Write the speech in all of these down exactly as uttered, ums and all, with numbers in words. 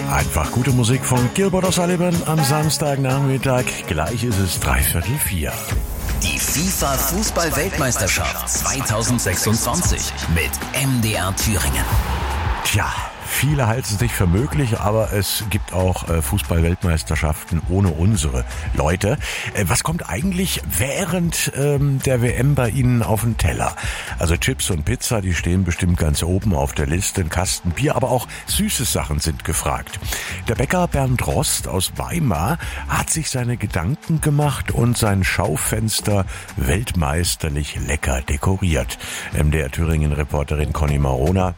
Einfach gute Musik von Gilbert O'Sullivan am Samstagnachmittag. Gleich ist es dreiviertel vier. Die FIFA-Fußball-Weltmeisterschaft zweitausendsechsundzwanzig mit M D R Thüringen. Tja, viele halten es nicht für möglich, aber es gibt auch äh, Fußball-Weltmeisterschaften ohne unsere Leute. Äh, was kommt eigentlich während ähm, der W M bei Ihnen auf den Teller? Also Chips und Pizza, die stehen bestimmt ganz oben auf der Liste. Ein Kasten Bier, aber auch süße Sachen sind gefragt. Der Bäcker Bernd Rost aus Weimar hat sich seine Gedanken gemacht und sein Schaufenster weltmeisterlich lecker dekoriert. M D R Thüringen-Reporterin Conny Marona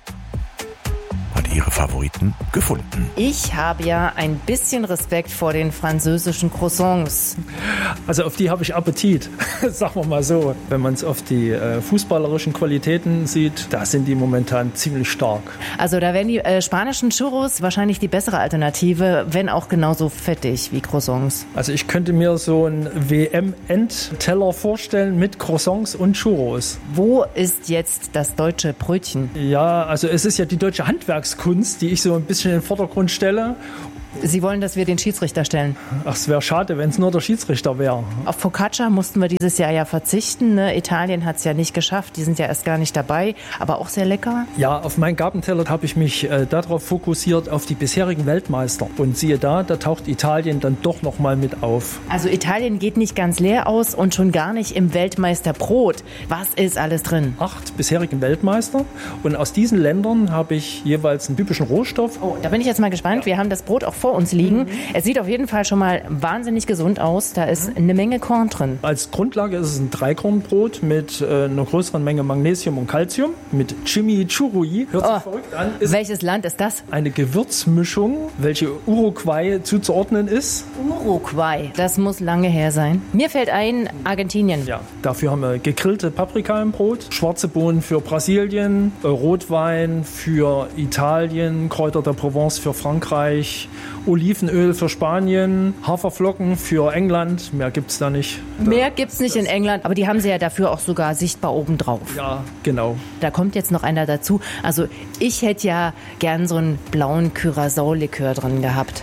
hat ihre Favoriten gefunden. Ich habe ja ein bisschen Respekt vor den französischen Croissants. Also auf die habe ich Appetit, sagen wir mal so. Wenn man es auf die äh, fußballerischen Qualitäten sieht, da sind die momentan ziemlich stark. Also da wären die äh, spanischen Churros wahrscheinlich die bessere Alternative, wenn auch genauso fettig wie Croissants. Also ich könnte mir so einen W M-Endteller vorstellen mit Croissants und Churros. Wo ist jetzt das deutsche Brötchen? Ja, also es ist ja die deutsche Handwerkskunst, die ich so ein bisschen in den Vordergrund stelle. Sie wollen, dass wir den Schiedsrichter stellen? Ach, es wäre schade, wenn es nur der Schiedsrichter wäre. Auf Focaccia mussten wir dieses Jahr ja verzichten. Ne? Italien hat es ja nicht geschafft. Die sind ja erst gar nicht dabei, aber auch sehr lecker. Ja, auf meinen Gartenteller habe ich mich äh, darauf fokussiert, auf die bisherigen Weltmeister. Und siehe da, da taucht Italien dann doch noch mal mit auf. Also Italien geht nicht ganz leer aus und schon gar nicht im Weltmeisterbrot. Was ist alles drin? Acht bisherigen Weltmeister. Und aus diesen Ländern habe ich jeweils einen typischen Rohstoff. Oh, da bin ich jetzt mal gespannt. Wir haben das Brot auch vor uns liegen. Mhm. Es sieht auf jeden Fall schon mal wahnsinnig gesund aus. Da ist eine Menge Korn drin. Als Grundlage ist es ein Dreikornbrot mit äh, einer größeren Menge Magnesium und Calcium, mit Chimichurri. Hört sich oh, verrückt an. Ist welches Land ist das? Eine Gewürzmischung, welche Uruguay zuzuordnen ist. Uruguay, das muss lange her sein. Mir fällt ein, Argentinien. Ja, dafür haben wir gegrillte Paprika im Brot, schwarze Bohnen für Brasilien, äh, Rotwein für Italien, Kräuter der Provence für Frankreich, Olivenöl für Spanien, Haferflocken für England. Mehr gibt's da nicht. Mehr gibt's nicht in England, aber die haben sie ja dafür auch sogar sichtbar obendrauf. Ja, genau. Da kommt jetzt noch einer dazu. Also ich hätte ja gern so einen blauen Curacao-Likör drin gehabt.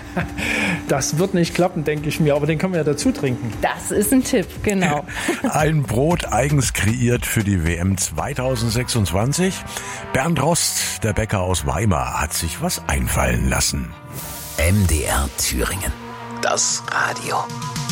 Das wird nicht klappen, denke ich mir, aber den können wir ja dazu trinken. Das ist ein Tipp, genau. Ein Brot eigens kreiert für die W M zweitausendsechsundzwanzig. Bernd Rost, der Bäcker aus Weimar, hat sich was einfallen lassen. M D R Thüringen. Das Radio.